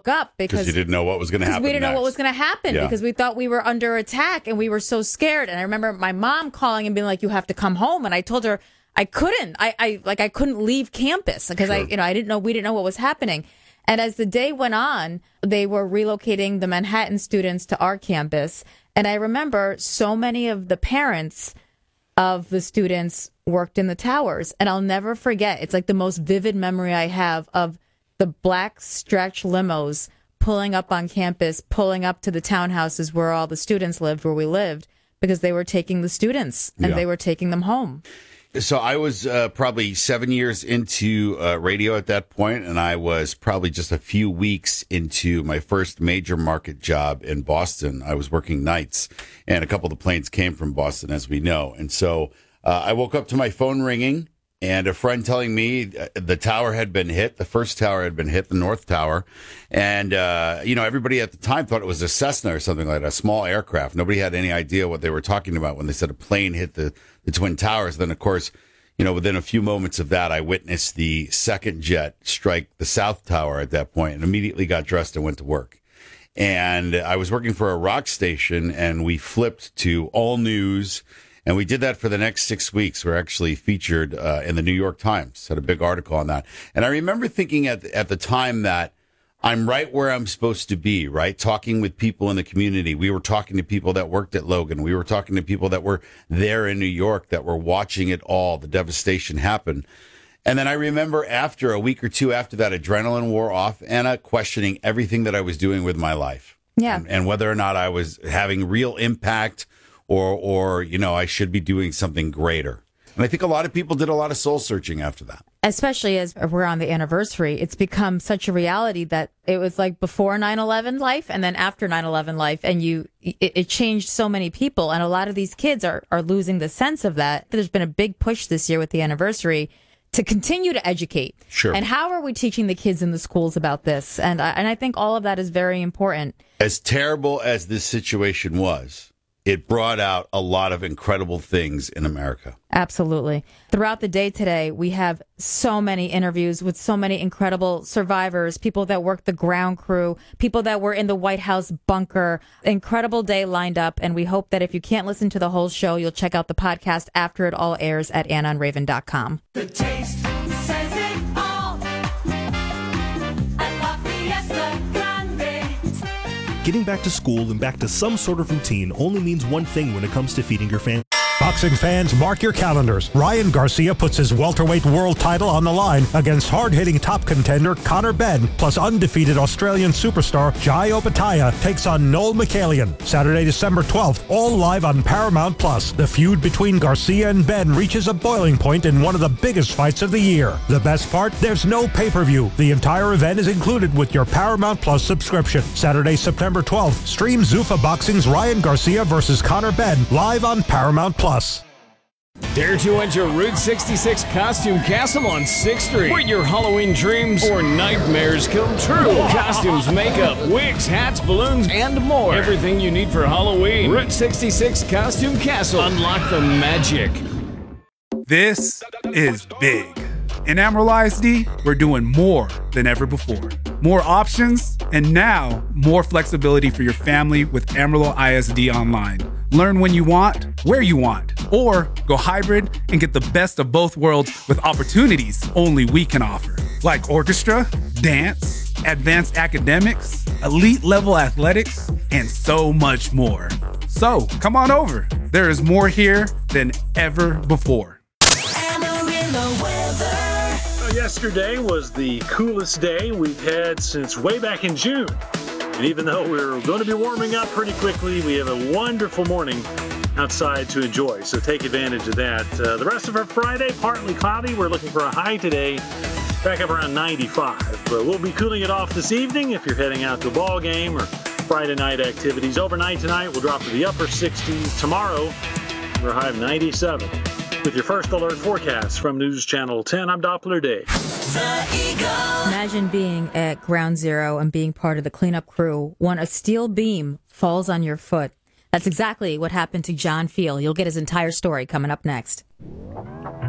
look up because you didn't know what was going to happen. We didn't know what was going to happen Yeah. because we thought we were under attack and we were so scared. And I remember my mom calling and being like, "You have to come home." And I told her I couldn't. I couldn't leave campus because Sure. we didn't know what was happening. And as the day went on, they were relocating the Manhattan students to our campus. And I remember so many of the parents of the students worked in the towers. And I'll never forget. It's like the most vivid memory I have of the black stretch limos pulling up on campus, pulling up to the townhouses where all the students lived, where we lived, because they were taking the students and they were taking them home. So I was probably 7 years into radio at that point, and I was probably just a few weeks into my first major market job in Boston. I was working nights, and a couple of the planes came from Boston, as we know. And so I woke up to my phone ringing and a friend telling me the tower had been hit. The first tower had been hit, the North Tower. And, everybody at the time thought it was a Cessna or something like that, a small aircraft. Nobody had any idea what they were talking about when they said a plane hit the Twin Towers. Then, of course, within a few moments of that, I witnessed the second jet strike the South Tower at that point and immediately got dressed and went to work. And I was working for a rock station, and we flipped to all news. And we did that for the next 6 weeks. We're actually featured in the New York Times, had a big article on that. And I remember thinking at the time that I'm right where I'm supposed to be, right? Talking with people in the community. We were talking to people that worked at Logan. We were talking to people that were there in New York that were watching it all, the devastation happen. And then I remember after a week or two after that, adrenaline wore off, Anna, questioning everything that I was doing with my life. Yeah. And whether or not I was having real impact or I should be doing something greater. And I think a lot of people did a lot of soul searching after that. Especially as we're on the anniversary, it's become such a reality that it was like before 9/11 life and then after 9/11 life. And it changed so many people. And a lot of these kids are losing the sense of that. There's been a big push this year with the anniversary to continue to educate. Sure. And how are we teaching the kids in the schools about this? And I think all of that is very important. As terrible as this situation was, it brought out a lot of incredible things in America. Absolutely. Throughout the day today, we have so many interviews with so many incredible survivors, people that worked the ground crew, people that were in the White House bunker. Incredible day lined up. And we hope that if you can't listen to the whole show, you'll check out the podcast after it all airs at AnnaandRaven.com. The taste says it all. I love Fiesta Grande. Getting back to school and back to some sort of routine only means one thing when it comes to feeding your family. Boxing fans, mark your calendars. Ryan Garcia puts his welterweight world title on the line against hard-hitting top contender Conor Benn, plus undefeated Australian superstar Jai Opetaia takes on Noel Michaelian. Saturday, December 12th, all live on Paramount+. The feud between Garcia and Benn reaches a boiling point in one of the biggest fights of the year. The best part? There's no pay-per-view. The entire event is included with your Paramount+ subscription. Saturday, September 12th, stream Zuffa Boxing's Ryan Garcia versus Conor Benn live on Paramount+. Dare to enter Route 66 Costume Castle on 6th Street, where your Halloween dreams or nightmares come true. Costumes, makeup, wigs, hats, balloons, and more. Everything you need for Halloween. Route 66 Costume Castle. Unlock the magic. This is big. In Amarillo ISD, we're doing more than ever before. More options, and now more flexibility for your family with Amarillo ISD Online. Learn when you want, where you want, or go hybrid and get the best of both worlds with opportunities only we can offer. Like orchestra, dance, advanced academics, elite level athletics, and so much more. So come on over. There is more here than ever before. Yesterday was the coolest day we've had since way back in June. And even though we're going to be warming up pretty quickly, we have a wonderful morning outside to enjoy. So take advantage of that. The rest of our Friday, partly cloudy. We're looking for a high today, back up around 95. But we'll be cooling it off this evening if you're heading out to a ball game or Friday night activities. Overnight tonight, we'll drop to the upper 60s. Tomorrow, we're a high of 97. With your first alert forecast from News Channel 10, I'm Doppler Dave. Imagine being at Ground Zero and being part of the cleanup crew when a steel beam falls on your foot. That's exactly what happened to John Field. You'll get his entire story coming up next.